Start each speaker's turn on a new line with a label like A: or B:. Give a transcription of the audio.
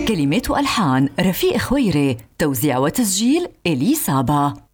A: كلمات وألحان رفيق خويري، توزيع وتسجيل إلي صابا.